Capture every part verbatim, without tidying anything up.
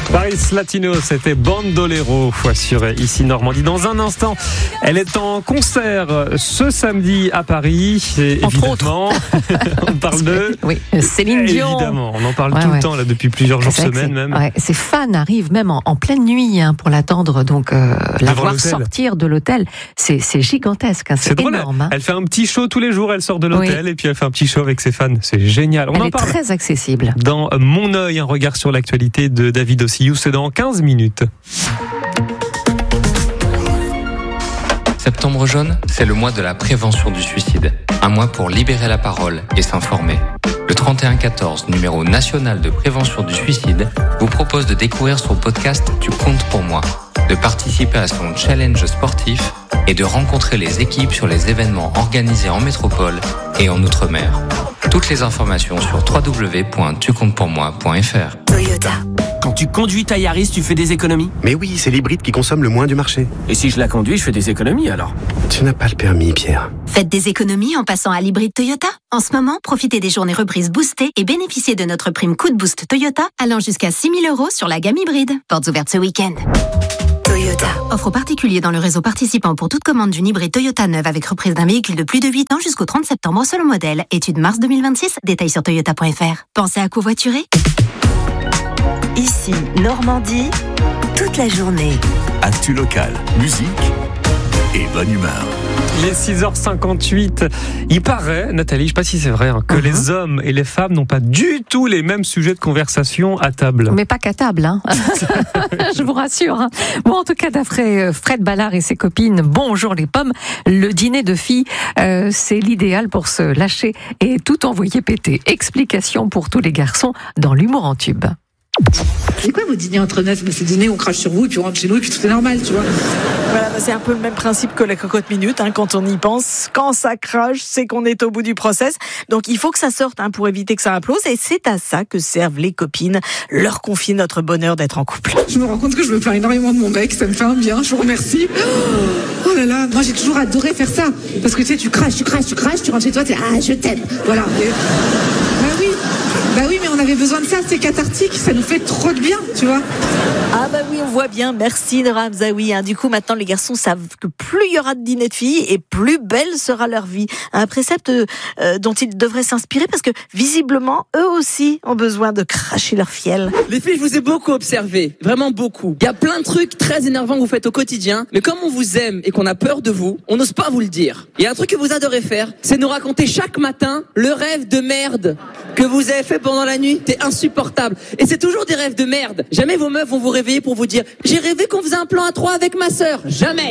Paris Latino, c'était Bandolero sur Ici Normandie. Dans un instant, elle est en concert ce samedi à Paris. Et évidemment, on parle de... Oui, Céline Dion. Évidemment, on en parle ouais, tout ouais. le temps là depuis plusieurs jours, semaines même. Ouais, ses fans arrivent même en, en pleine nuit hein, pour l'attendre, donc euh, la voir l'hôtel. sortir de l'hôtel. C'est, c'est gigantesque, hein, c'est, c'est énorme. Drôle, hein. Elle fait un petit show tous les jours, elle sort de l'hôtel oui. et puis elle fait un petit show avec ses fans. C'est génial. On elle en est parle très accessible. Dans Mon œil, un regard sur l'actualité de David Ossillou, c'est dans quinze minutes. Septembre jaune, c'est le mois de la prévention du suicide. Un mois pour libérer la parole et s'informer. Le trente et un quatorze, numéro national de prévention du suicide, vous propose de découvrir son podcast Tu comptes pour moi, de participer à son challenge sportif et de rencontrer les équipes sur les événements organisés en métropole et en Outre-mer. Toutes les informations sur w w w point tu comptes pour moi point f r. Toyota. Quand tu conduis ta Yaris, tu fais des économies ? Mais oui, c'est l'hybride qui consomme le moins du marché. Et si je la conduis, je fais des économies alors ? Tu n'as pas le permis, Pierre. Faites des économies en passant à l'hybride Toyota. En ce moment, profitez des journées reprises boostées et bénéficiez de notre prime coup de boost Toyota allant jusqu'à six mille euros sur la gamme hybride. Portes ouvertes ce week-end. Toyota. Offre aux particuliers dans le réseau participant pour toute commande d'une hybride Toyota neuve avec reprise d'un véhicule de plus de huit ans jusqu'au trente septembre selon modèle. Étude mars deux mille vingt-six. Détails sur toyota point f r. Pensez à covoiturer ? Ici, Normandie, toute la journée. Actu local, musique et bonne humeur. Il est six heures cinquante-huit. Il paraît, Nathalie, je ne sais pas si c'est vrai, hein, que uh-huh. les hommes et les femmes n'ont pas du tout les mêmes sujets de conversation à table. Mais pas qu'à table, hein. Je vous rassure. Hein. Bon, en tout cas, d'après Fred Ballard et ses copines, bonjour les pommes, le dîner de filles, euh, c'est l'idéal pour se lâcher et tout envoyer péter. Explication pour tous les garçons dans l'humour en tube. C'est quoi vos dîners entre neufs ? C'est le dîner, on crache sur vous et puis on rentre chez nous et puis tout est normal, tu vois. Voilà, bah c'est un peu le même principe que la cocotte minute, hein, quand on y pense. Quand ça crache, c'est qu'on est au bout du process. Donc il faut que ça sorte hein, pour éviter que ça implose. Et c'est à ça que servent les copines, leur confier notre bonheur d'être en couple. Je me rends compte que je me plains énormément de mon mec, ça me fait un bien, je vous remercie. Oh là là, moi j'ai toujours adoré faire ça. Parce que tu sais, tu craches, tu craches, tu craches, tu rentres chez toi, tu es ah, je t'aime. Voilà. Et... Bah oui. Bah oui, mais on avait besoin de ça, c'est cathartique, ça nous fait trop de bien, tu vois. Ah bah oui, on voit bien, merci Nora Hamzaoui. Hein. Du coup, maintenant, les garçons savent que plus il y aura de dîners de filles et plus belle sera leur vie. Un précepte euh, dont ils devraient s'inspirer parce que, visiblement, eux aussi ont besoin de cracher leur fiel. Les filles, je vous ai beaucoup observé, vraiment beaucoup. Il y a plein de trucs très énervants que vous faites au quotidien, mais comme on vous aime et qu'on a peur de vous, on n'ose pas vous le dire. Il y a un truc que vous adorez faire, c'est nous raconter chaque matin le rêve de merde que vous avez fait pendant la nuit. C'est insupportable. Et c'est toujours des rêves de merde. Jamais vos meufs vont vous réveiller pour vous dire « J'ai rêvé qu'on faisait un plan à trois avec ma sœur. » Jamais.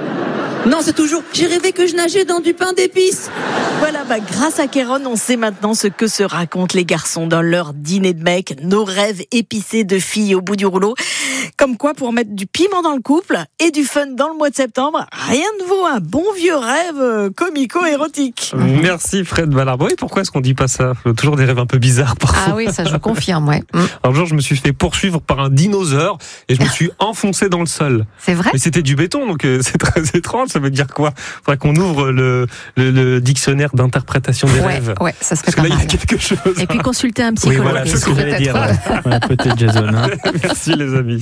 Non, c'est toujours « J'ai rêvé que je nageais dans du pain d'épices. » Voilà, bah, grâce à Kéron, on sait maintenant ce que se racontent les garçons dans leur dîner de mecs, nos rêves épicés de filles au bout du rouleau. Comme quoi, pour mettre du piment dans le couple et du fun dans le mois de septembre, rien ne vaut un bon vieux rêve comico-érotique. Merci Fred Ballard. Oui, pourquoi est-ce qu'on dit pas ça ? Toujours des rêves un peu bizarres parfois. Ah oui, ça je confirme, ouais. Un jour, je me suis fait poursuivre par un dinosaure et je me suis enfoncé dans le sol. C'est vrai ? Mais c'était du béton, donc c'est très étrange. Ça veut dire quoi ? Il faudrait qu'on ouvre le, le, le dictionnaire d'interprétation des ouais, rêves. Ouais, ça serait Parce pas que là, mal. il y a quelque chose. Et puis consulter un psychologue. Oui, voilà, aussi, ce que peut-être. Dire, ouais. Ouais, peut-être Jason. Hein. Merci les amis.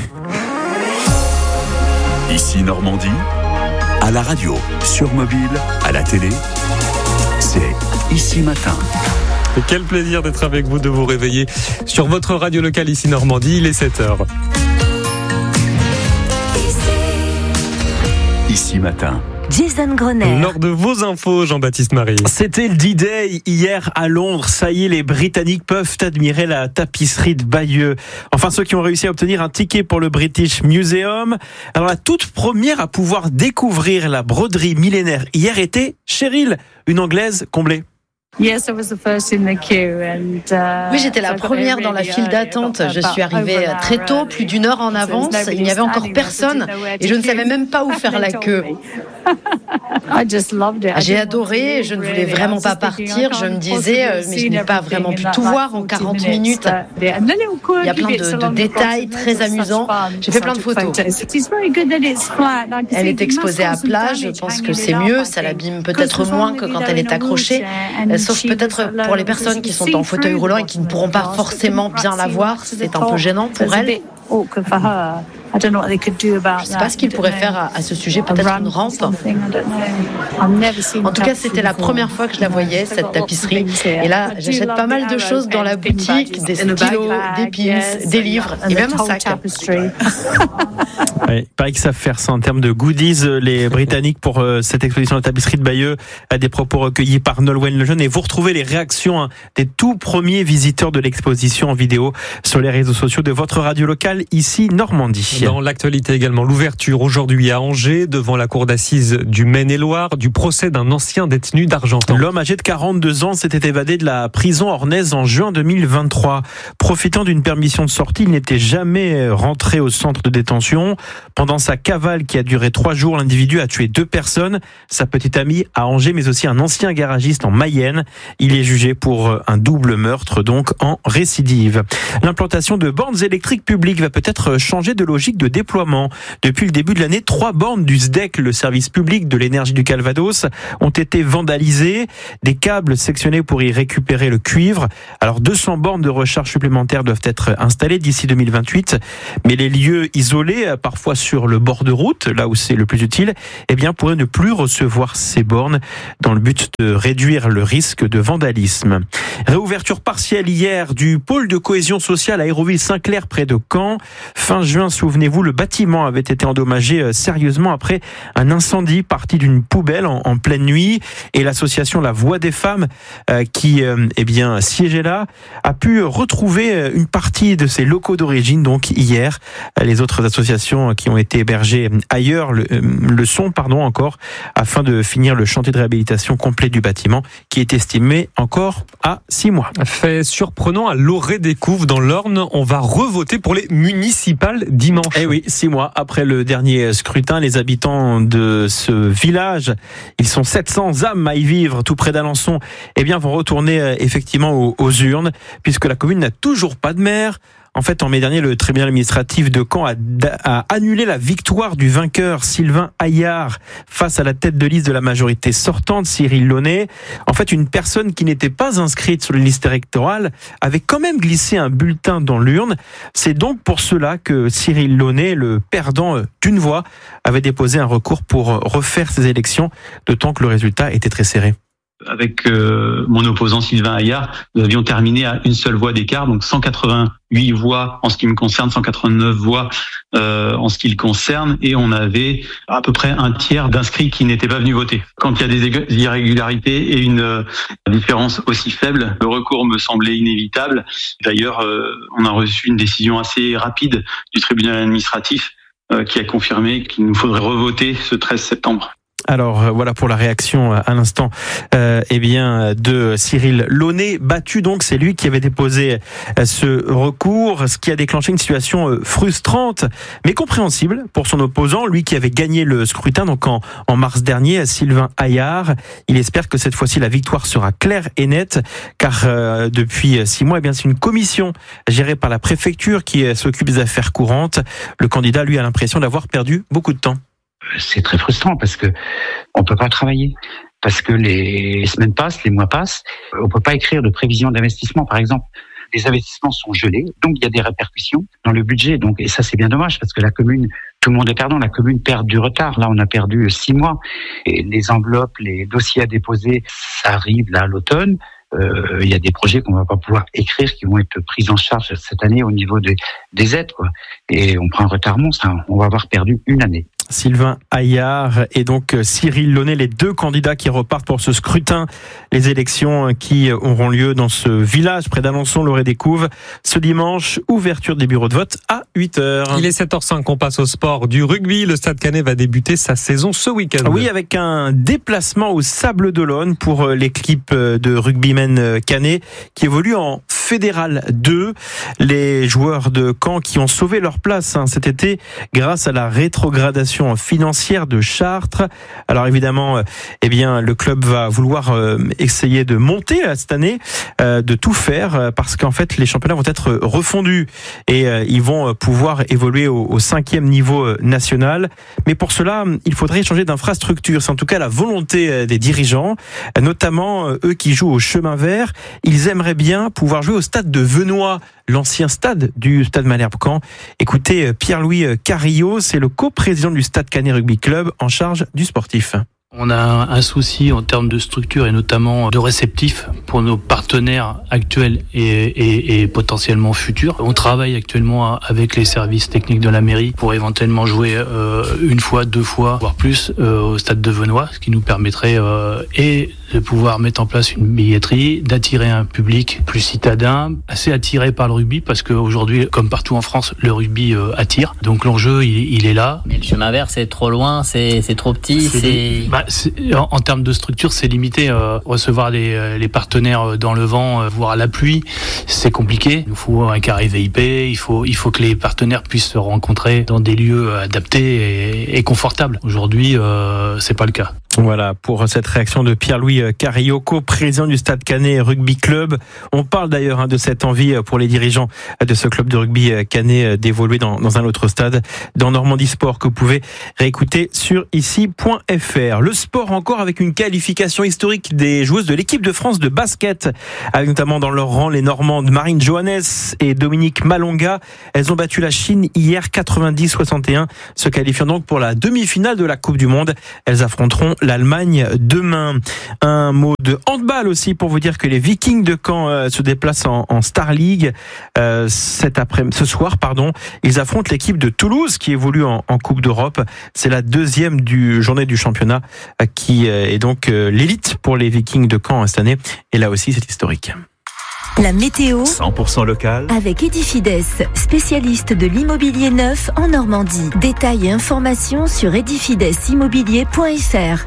Ici Normandie, à la radio, sur mobile, à la télé, c'est Ici Matin. Et quel plaisir d'être avec vous, de vous réveiller sur votre radio locale Ici Normandie, il est sept heures. Ici Matin. Jason Grenet. Lors de vos infos, Jean-Baptiste Marie. C'était le D-Day hier à Londres. Ça y est, les Britanniques peuvent admirer la tapisserie de Bayeux. Enfin, ceux qui ont réussi à obtenir un ticket pour le British Museum. Alors, la toute première à pouvoir découvrir la broderie millénaire hier était Cheryl, une Anglaise comblée. Oui, j'étais la première dans la file d'attente. Je suis arrivée très tôt, plus d'une heure en avance. Il n'y avait encore personne et je ne savais même pas où faire la queue. J'ai adoré, je ne voulais vraiment pas partir. Je me disais, mais je n'ai pas vraiment pu tout voir en quarante minutes. Il y a plein de, de détails très amusants. J'ai fait plein de photos. Elle est exposée à plat, je pense que c'est mieux. Ça l'abîme peut-être moins que quand elle est accrochée. Sauf peut-être pour les personnes qui sont en fauteuil roulant et qui ne pourront pas forcément bien la voir. C'est un peu gênant pour elles. Je ne sais pas ce qu'ils pourraient faire à, à ce sujet, peut-être une rampe. En tout cas, c'était la première fois que je la voyais, cette tapisserie. Et là, j'achète pas mal de choses dans la boutique, des stylos, des pins, des livres et même un sac. Ouais, il paraît qu'ils savent faire ça en termes de goodies, les Britanniques, pour euh, cette exposition de tapisserie de Bayeux, à des propos recueillis par Nolwenn Lejeune. Et vous retrouvez les réactions hein, des tout premiers visiteurs de l'exposition en vidéo sur les réseaux sociaux de votre radio locale, ici Normandie. Dans l'actualité également, l'ouverture aujourd'hui à Angers, devant la cour d'assises du Maine-et-Loire, du procès d'un ancien détenu d'Argentan. L'homme âgé de quarante-deux ans s'était évadé de la prison ornaise en juin deux mille vingt-trois. Profitant d'une permission de sortie, il n'était jamais rentré au centre de détention. Pendant sa cavale qui a duré trois jours, l'individu a tué deux personnes, sa petite amie à Angers, mais aussi un ancien garagiste en Mayenne. Il est jugé pour un double meurtre, donc en récidive. L'implantation de bornes électriques publiques va peut-être changer de logique de déploiement. Depuis le début de l'année, trois bornes du S D E C, le service public de l'énergie du Calvados, ont été vandalisées. Des câbles sectionnés pour y récupérer le cuivre. Alors deux cents bornes de recharge supplémentaires doivent être installées d'ici deux mille vingt-huit, mais les lieux isolés, parfois sur le bord de route, là où c'est le plus utile, eh bien pourraient ne plus recevoir ces bornes dans le but de réduire le risque de vandalisme. Réouverture partielle hier du pôle de cohésion sociale à Hérouville-Saint-Clair près de Caen. Fin juin, souvenez-vous, le bâtiment avait été endommagé sérieusement après un incendie parti d'une poubelle en, en pleine nuit, et l'association La Voix des Femmes euh, qui euh, eh bien siégeait là a pu retrouver une partie de ses locaux d'origine donc hier. Les autres associations qui ont été hébergées ailleurs le, le sont pardon encore afin de finir le chantier de réhabilitation complet du bâtiment qui est estimé encore à six mois. Fait surprenant à Loré-des-Couves dans l'Orne, on va revoter pour les municipales dimanche. Eh oui, six mois après le dernier scrutin, les habitants de ce village, ils sont sept cents âmes à y vivre tout près d'Alençon, eh bien vont retourner effectivement aux, aux urnes puisque la commune n'a toujours pas de maire. En fait, en mai dernier, le tribunal administratif de Caen a, a annulé la victoire du vainqueur Sylvain Hayard face à la tête de liste de la majorité sortante, Cyril Launay. En fait, une personne qui n'était pas inscrite sur les listes électorales avait quand même glissé un bulletin dans l'urne. C'est donc pour cela que Cyril Launay, le perdant d'une voix, avait déposé un recours pour refaire ces élections, d'autant que le résultat était très serré. Avec euh, mon opposant Sylvain Hayard, nous avions terminé à une seule voix d'écart, donc cent quatre-vingt-huit voix en ce qui me concerne, cent quatre-vingt-neuf voix euh, en ce qui le concerne, et on avait à peu près un tiers d'inscrits qui n'étaient pas venus voter. Quand il y a des irrégularités et une euh, différence aussi faible, le recours me semblait inévitable. D'ailleurs, euh, on a reçu une décision assez rapide du tribunal administratif euh, qui a confirmé qu'il nous faudrait revoter ce treize septembre. Alors voilà pour la réaction à l'instant euh, eh bien de Cyril Launay, battu donc, c'est lui qui avait déposé ce recours, ce qui a déclenché une situation frustrante mais compréhensible pour son opposant, lui qui avait gagné le scrutin donc en, en mars dernier, Sylvain Hayard. Il espère que cette fois-ci la victoire sera claire et nette car euh, depuis six mois eh bien c'est une commission gérée par la préfecture qui s'occupe des affaires courantes. Le candidat lui a l'impression d'avoir perdu beaucoup de temps. C'est très frustrant parce que on peut pas travailler, parce que les semaines passent, les mois passent, on peut pas écrire de prévision d'investissement par exemple. Les investissements sont gelés, donc il y a des répercussions dans le budget. Donc et ça c'est bien dommage parce que la commune, tout le monde est perdant, la commune perd du retard. Là on a perdu six mois et les enveloppes, les dossiers à déposer, ça arrive là à l'automne. Euh, il y a des projets qu'on va pas pouvoir écrire qui vont être pris en charge cette année au niveau des, des aides, quoi. Et on prend un retard monstre, hein. On va avoir perdu une année. Sylvain Hayard et donc Cyril Launay, les deux candidats qui repartent pour ce scrutin. Les élections qui auront lieu dans ce village près d'Alençon, Loré-des-Couves, ce dimanche. Ouverture des bureaux de vote à huit heures. Il est sept heures cinq, on passe au sport du rugby. Le Stade Caennais va débuter sa saison ce week-end. Oui, avec un déplacement au Sables-d'Olonne pour l'équipe de rugbymen Caennais qui évolue en Fédéral deux. Les joueurs de Caen qui ont sauvé leur place hein, cet été grâce à la rétrogradation financière de Chartres. Alors évidemment, eh bien, le club va vouloir euh, essayer de monter euh, cette année, euh, de tout faire, euh, parce qu'en fait, les championnats vont être refondus et euh, ils vont pouvoir évoluer au, au cinquième niveau euh, national. Mais pour cela, il faudrait changer d'infrastructure. C'est en tout cas la volonté euh, des dirigeants, euh, notamment euh, eux qui jouent au chemin vert. Ils aimeraient bien pouvoir jouer au stade de Venoy, l'ancien stade du Stade Malherbe-Caen. Écoutez Pierre-Louis Carillot, c'est le coprésident du Stade Canet Rugby Club en charge du sportif. On a un souci en termes de structure et notamment de réceptifs pour nos partenaires actuels et, et, et potentiellement futurs. On travaille actuellement avec les services techniques de la mairie pour éventuellement jouer euh, une fois, deux fois, voire plus euh, au stade de Venoy, ce qui nous permettrait euh, et de pouvoir mettre en place une billetterie, d'attirer un public plus citadin, assez attiré par le rugby parce qu'aujourd'hui, comme partout en France, le rugby euh, attire. Donc l'enjeu, il, il est là. Mais le chemin vert, c'est trop loin, c'est, c'est trop petit, c'est... c'est... Bah, c'est en, en termes de structure, c'est limité. Euh, recevoir les, les partenaires dans le vent, euh, voire à la pluie, c'est compliqué. Il nous faut un carré V I P, il faut, il faut que les partenaires puissent se rencontrer dans des lieux adaptés et, et confortables. Aujourd'hui, euh, c'est pas le cas. Voilà pour cette réaction de Pierre-Louis Carillot, président du Stade Canet Rugby Club. On parle d'ailleurs hein, de cette envie pour les dirigeants de ce club de rugby canet d'évoluer dans, dans un autre stade, dans Normandie Sport, que vous pouvez réécouter sur ici point f r. Le sport encore avec une qualification historique des joueuses de l'équipe de France de basket, avec notamment dans leur rang les Normandes Marine Johannes et Dominique Malonga. Elles ont battu la Chine hier quatre-vingt-dix à soixante et un, se qualifiant donc pour la demi-finale de la Coupe du Monde. Elles affronteront l'Allemagne demain. Un mot de handball aussi pour vous dire que les Vikings de Caen euh, se déplacent en, en Star League euh, cet après ce soir. Pardon, ils affrontent l'équipe de Toulouse qui évolue en, en Coupe d'Europe. C'est la deuxième du journée du championnat euh, qui euh, est donc euh, l'élite pour les Vikings de Caen cette année. Et là aussi, c'est historique. La météo cent pour cent local avec Edifides, spécialiste de l'immobilier neuf en Normandie. Détails et informations sur edifides immobilier point f r.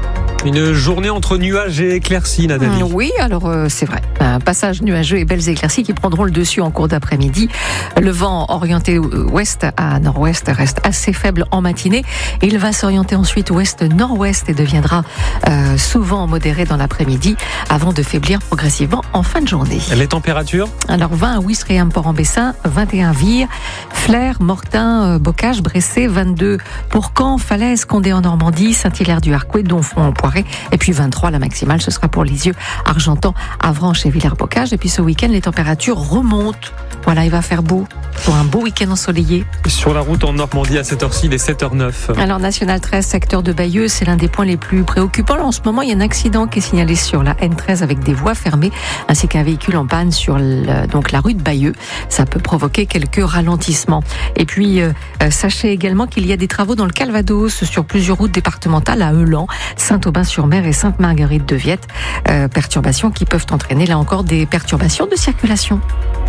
Une journée entre nuages et éclaircies, Nathalie. Oui, alors euh, c'est vrai. Un passage nuageux et belles éclaircies qui prendront le dessus en cours d'après-midi. Le vent orienté ouest à nord-ouest reste assez faible en matinée. Il va s'orienter ensuite ouest-nord-ouest et deviendra euh, souvent modéré dans l'après-midi avant de faiblir progressivement en fin de journée. Les températures ? Alors vingt à Ouistreham, Port-en-Bessin, vingt et un Vire, Flers, Mortain, Bocage, Bressé, vingt-deux pour Caen, Falaise, Condé en Normandie, Saint-Hilaire-du-Harcouët, Donfront, Poiré. Et puis vingt-trois, la maximale, ce sera pour Lisieux, Argentan, Avranches et Villers-Bocage. Et puis ce week-end, les températures remontent. Voilà, il va faire beau pour un beau week-end ensoleillé. Sur la route en Normandie, à cette heure-ci, il est sept heures neuf. Alors, National treize, secteur de Bayeux, c'est l'un des points les plus préoccupants. Là, en ce moment, il y a un accident qui est signalé sur la N treize avec des voies fermées, ainsi qu'un véhicule en panne sur le, donc, la rue de Bayeux. Ça peut provoquer quelques ralentissements. Et puis, euh, sachez également qu'il y a des travaux dans le Calvados sur plusieurs routes départementales à Eulan, Saint-Aubin-sur-Mer et Sainte-Marguerite-de-Viette. Euh, perturbations qui peuvent entraîner, là encore, des perturbations de circulation.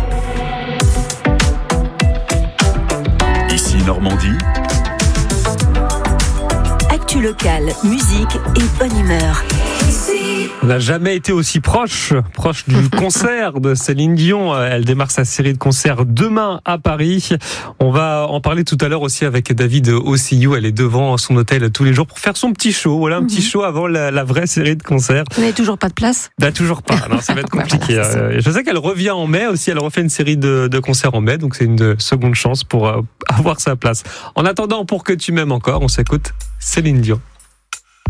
Ici Normandie. Actu locale, musique et bonne humeur. On n'a jamais été aussi proche, proche du concert de Céline Dion. Elle démarre sa série de concerts demain à Paris. On va en parler tout à l'heure aussi avec David Ossillou. Elle est devant son hôtel tous les jours pour faire son petit show. Voilà, un mm-hmm. petit show avant la, la vraie série de concerts. Vous n'avez toujours pas de place ? Bah, toujours pas. Non, ça va être compliqué. Voilà, euh, je sais qu'elle revient en mai aussi. Elle refait une série de, de concerts en mai. Donc c'est une seconde chance pour euh, avoir sa place. En attendant, pour que tu m'aimes encore, on s'écoute Céline Dion.